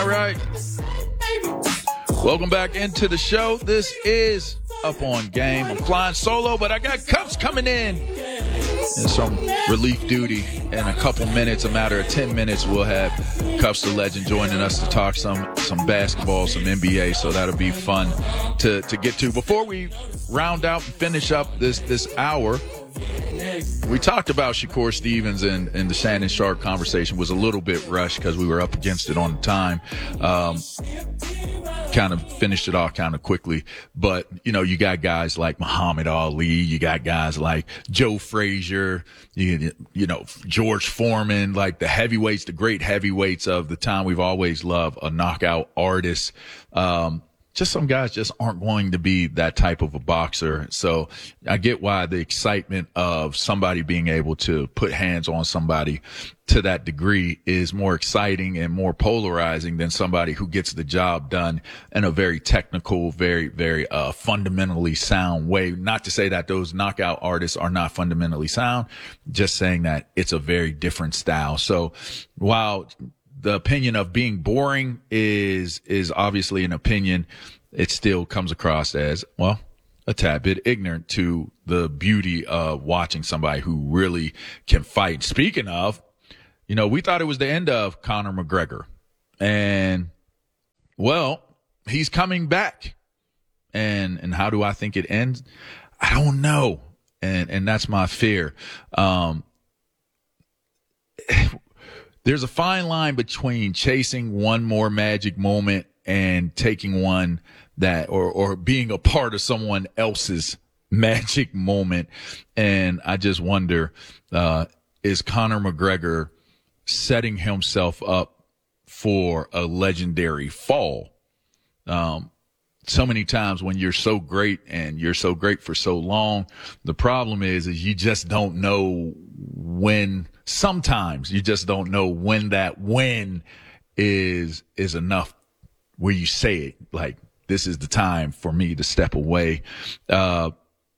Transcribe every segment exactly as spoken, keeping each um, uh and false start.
right. Welcome back into the show. This is Up on Game. I'm flying solo, but I got Cups coming in. And some relief duty in a couple minutes, a matter of ten minutes, we'll have Cups the Legend joining us to talk some some basketball, some N B A, so that'll be fun to, to get to. Before we round out and finish up this, this hour, we talked about Shakur Stevens, and, and the Shannon Sharpe conversation was a little bit rushed because we were up against it on the time. Um, kind of finished it off kind of quickly. But, you know, you got guys like Muhammad Ali. You got guys like Joe Frazier, you, you know, George Foreman, like the heavyweights, the great heavyweights of the time. We've always loved a knockout artist. Um, Just some guys just aren't going to be that type of a boxer. So I get why the excitement of somebody being able to put hands on somebody to that degree is more exciting and more polarizing than somebody who gets the job done in a very technical, very, very uh, fundamentally sound way. Not to say that those knockout artists are not fundamentally sound, just saying that it's a very different style. So while the opinion of being boring is, is obviously an opinion, it still comes across as, well, a tad bit ignorant to the beauty of watching somebody who really can fight. Speaking of, you know, we thought it was the end of Conor McGregor, and well, he's coming back. And, and how do I think it ends? I don't know. And, and that's my fear. Um, There's a fine line between chasing one more magic moment and taking one that, or, or being a part of someone else's magic moment. And I just wonder, uh, is Conor McGregor setting himself up for a legendary fall? Um, so many times when you're so great and you're so great for so long, the problem is, is you just don't know when. Sometimes you just don't know when that win is, is enough where you say it, like, this is the time for me to step away. Uh,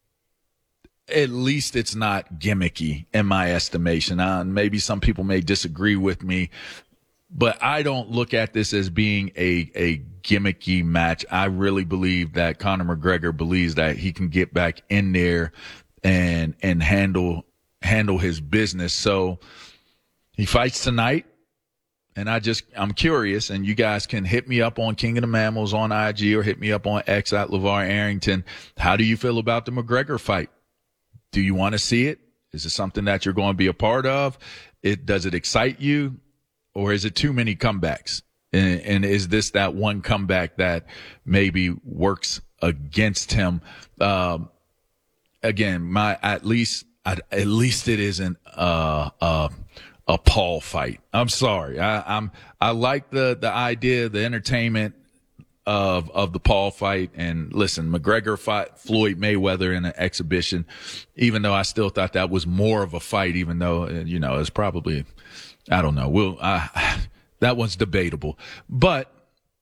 at least it's not gimmicky in my estimation. Uh, maybe some people may disagree with me, but I don't look at this as being a, a gimmicky match. I really believe that Conor McGregor believes that he can get back in there and, and handle handle his business. So he fights tonight, and I just, I'm curious, and you guys can hit me up on King of the Mammals on I G or hit me up on X at LeVar Arrington. How do you feel about the McGregor fight? Do you want to see it? Is it something that you're going to be a part of? It, does it excite you, or is it too many comebacks? And, and is this that one comeback that maybe works against him? Um, again, my, at least, at least it isn't uh, uh, a Paul fight. I'm sorry. I, I'm I like the the idea, the entertainment of of the Paul fight. And listen, McGregor fought Floyd Mayweather in an exhibition, even though I still thought that was more of a fight. Even though, you know, it's probably, I don't know. We'll I, that one's debatable, but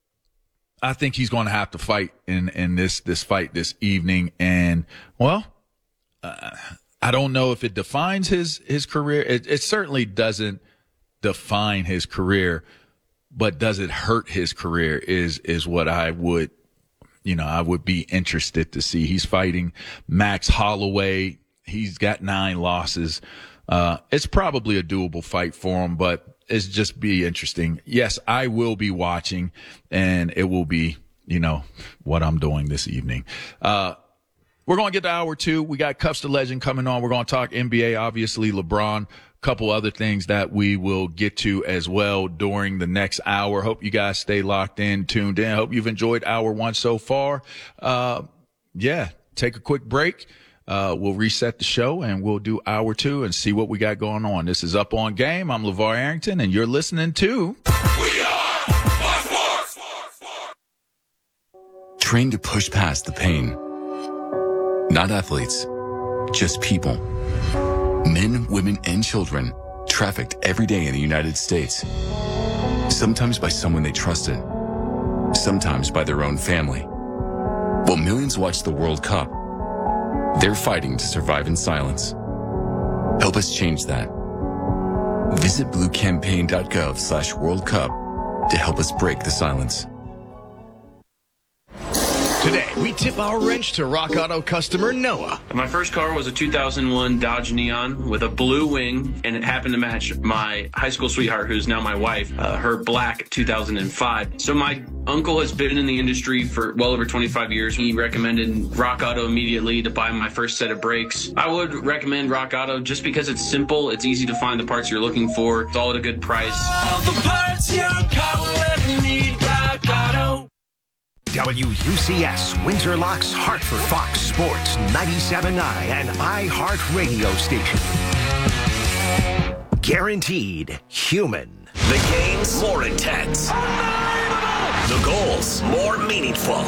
I think he's going to have to fight in in this this fight this evening. And well. Uh, I don't know if it defines his, his career. It, it certainly doesn't define his career, but does it hurt his career is, is what I would, you know, I would be interested to see. He's fighting Max Holloway. He's got nine losses. Uh, it's probably a doable fight for him, but it's just be interesting. Yes, I will be watching, and it will be, you know, what I'm doing this evening. Uh, We're going to get to hour two. We got Cups the Legend coming on. We're going to talk N B A, obviously, LeBron, a couple other things that we will get to as well during the next hour. Hope you guys stay locked in, tuned in. Hope you've enjoyed hour one so far. Uh, yeah, take a quick break. Uh, we'll reset the show, and we'll do hour two and see what we got going on. This is Up on Game. I'm LeVar Arrington, and you're listening to... We are Sports! Train to push past the pain. Not athletes, just people. Men, women, and children trafficked every day in the United States. Sometimes by someone they trusted, sometimes by their own family. While millions watch the World Cup, they're fighting to survive in silence. Help us change that. Visit bluecampaign.gov slash World Cup to help us break the silence. Today, we tip our wrench to Rock Auto customer Noah. My first car was a two thousand one Dodge Neon with a blue wing, and it happened to match my high school sweetheart, who's now my wife, uh, her black two thousand five. So my uncle has been in the industry for well over twenty-five years. He recommended Rock Auto immediately to buy my first set of brakes. I would recommend Rock Auto just because it's simple, it's easy to find the parts you're looking for, it's all at a good price. All the parts your car will ever need, Rock Auto. W U C S, Windsor Locks, Hartford, Fox Sports, ninety-seven point nine, and iHeartRadio station. Guaranteed human. The games more intense. The goals more meaningful.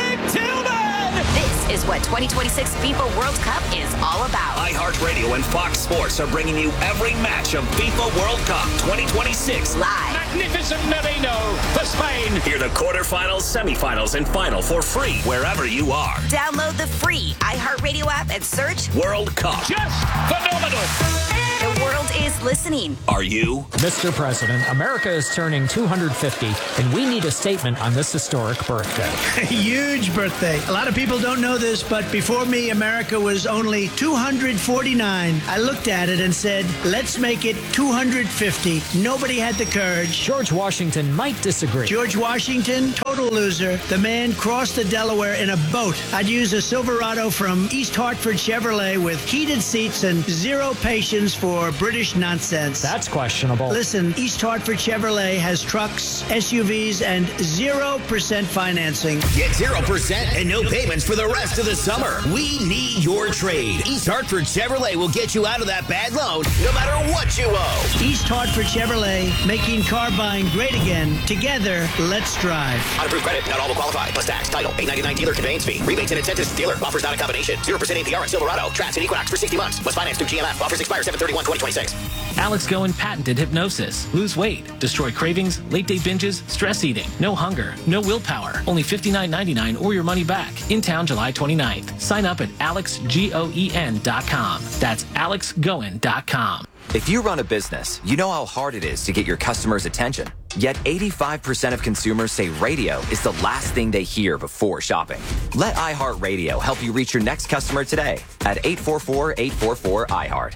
This is what twenty twenty-six FIFA World Cup is all about. iHeartRadio and Fox Sports are bringing you every match of FIFA World Cup twenty twenty-six Live. Magnificent Merino for Spain. Hear the quarterfinals, semifinals, and final for free wherever you are. Download the free iHeartRadio app and search World Cup. Just phenomenal. The world is listening. Are you? Mister President, America is turning two hundred fifty, and we need a statement on this historic birthday. Huge birthday. A lot of people don't know this, but before me, America was only two hundred forty-nine. I looked at it and said, let's make it two hundred fifty. Nobody had the courage. George Washington might disagree. George Washington, total loser. The man crossed the Delaware in a boat. I'd use a Silverado from East Hartford Chevrolet with heated seats and zero patience for British nonsense. That's questionable. Listen, East Hartford Chevrolet has trucks, S U Vs, and zero percent financing. Get zero percent and no payments for the rest of the summer. We need your trade. East Hartford Chevrolet will get you out of that bad loan no matter what you owe. East Hartford Chevrolet, making car buying great again. Together, let's drive. Unapproved credit, not all will qualify. Plus tax, title, eight ninety-nine dealer conveyance fee. Rebates and incentives to dealer. Offers not a combination. zero percent A P R on Silverado. Traps and Equinox for sixty months. Must finance through G M F. Offers expire seven thirty-one twenty twenty-six. Alex Goen patented hypnosis. Lose weight, destroy cravings, late day binges, stress eating, no hunger, no willpower. Only fifty-nine ninety-nine or your money back. In town July twenty-ninth. Sign up at alex goen dot com. That's alex goen dot com. If you run a business, you know how hard it is to get your customers' attention. Yet eighty-five percent of consumers say radio is the last thing they hear before shopping. Let iHeartRadio help you reach your next customer today at eight four four, eight four four, I heart.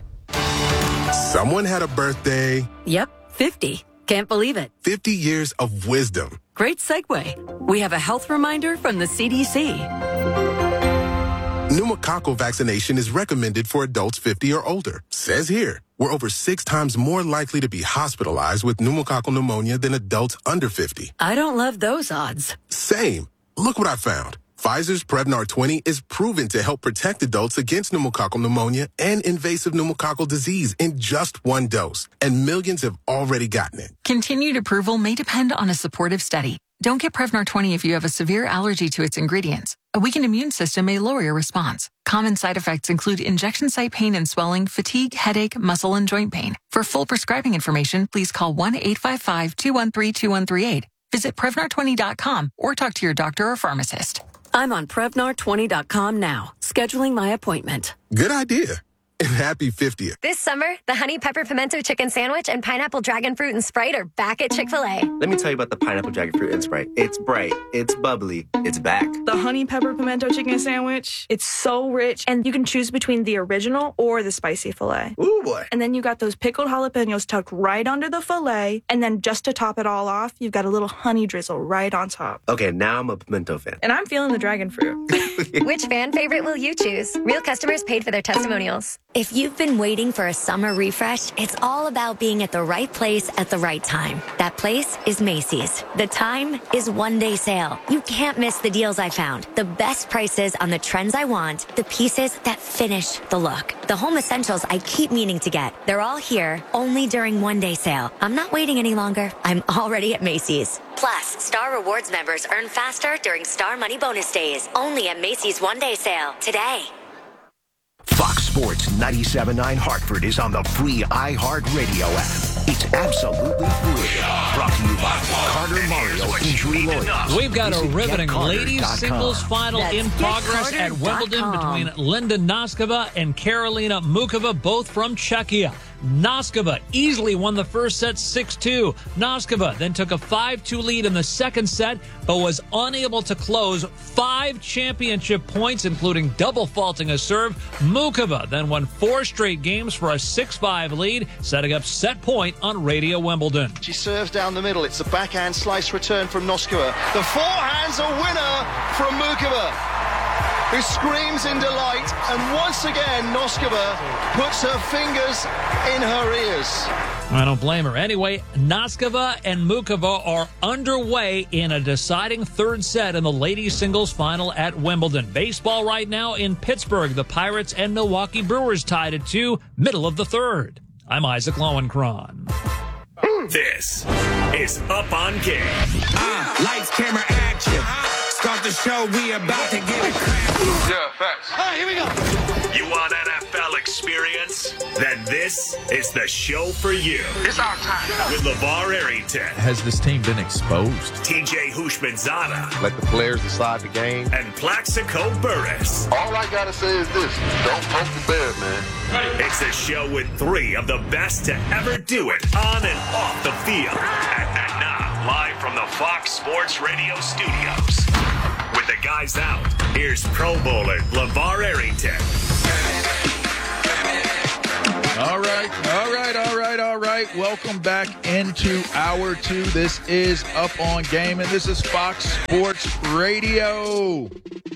Someone had a birthday. Yep, fifty. Can't believe it. fifty years of wisdom. Great segue. We have a health reminder from the C D C. Pneumococcal vaccination is recommended for adults fifty or older. Says here, we're over six times more likely to be hospitalized with pneumococcal pneumonia than adults under fifty. I don't love those odds. Same. Look what I found. Pfizer's Prevnar twenty is proven to help protect adults against pneumococcal pneumonia and invasive pneumococcal disease in just one dose. And millions have already gotten it. Continued approval may depend on a supportive study. Don't get Prevnar twenty if you have a severe allergy to its ingredients. A weakened immune system may lower your response. Common side effects include injection site pain and swelling, fatigue, headache, muscle, and joint pain. For full prescribing information, please call one eight five five, two one three, two one three eight. Visit Prevnar twenty dot com or talk to your doctor or pharmacist. I'm on Prevnar twenty dot com now, scheduling my appointment. Good idea. And happy fiftieth. This summer, the Honey Pepper Pimento Chicken Sandwich and Pineapple Dragon Fruit and Sprite are back at Chick-fil-A. Let me tell you about the Pineapple Dragon Fruit and Sprite. It's bright, it's bubbly, it's back. The Honey Pepper Pimento Chicken Sandwich, it's so rich, and you can choose between the original or the spicy filet. Ooh, boy. And then you got those pickled jalapenos tucked right under the filet, and then just to top it all off, you've got a little honey drizzle right on top. Okay, now I'm a pimento fan. And I'm feeling the dragon fruit. Which fan favorite will you choose? Real customers paid for their testimonials. If you've been waiting for a summer refresh, it's all about being at the right place at the right time. That place is Macy's. The time is one day sale. You can't miss the deals I found. The best prices on the trends I want, the pieces that finish the look. The home essentials I keep meaning to get. They're all here, only during one day sale. I'm not waiting any longer. I'm already at Macy's. Plus, Star Rewards members earn faster during Star Money Bonus Days. Only at Macy's one day sale today. Fox Sports ninety-seven point nine Hartford is on the free iHeartRadio app. It's absolutely free. Brought to you by Carter Mario Injury Lawyers. We've got a riveting ladies singles final That's in progress at Wimbledon between Linda Noskova and Karolina Mukova, both from Czechia. Noskova easily won the first set six two. Noskova then took a five two lead in the second set, but was unable to close five championship points, including double faulting a serve. Mukova then won four straight games for a six five lead, setting up set point on Radio Wimbledon. She serves down the middle. It's a backhand slice return from Noskova. The forehand's a winner from Mukova, who screams in delight, and once again Noskova puts her fingers in her ears. I don't blame her. Anyway, Noskova and Mukova are underway in a deciding third set in the ladies singles final at Wimbledon. Baseball right now in Pittsburgh. The Pirates and Milwaukee Brewers tied at two, middle of the third. I'm Isaac Lowenkron. This is Up on Game. Uh, lights, camera, action. Start the show, we about to get it cracking. Yeah, facts. All right, here we go. You want N F L experience? Then this is the show for you. It's our time. With LeVar Arrington. Has this team been exposed? T J Houshmandzadeh. Let the players decide the game. And Plaxico Burress. All I gotta say is this: don't poke the bear, man. It's a show with three of the best to ever do it on and off the field. And, and now, live from the Fox Sports Radio studios. With the guys out, here's Pro Bowler LeVar Arrington. All right, all right, all right, all right. Welcome back into hour two. This is Up on Game, and this is Fox Sports Radio.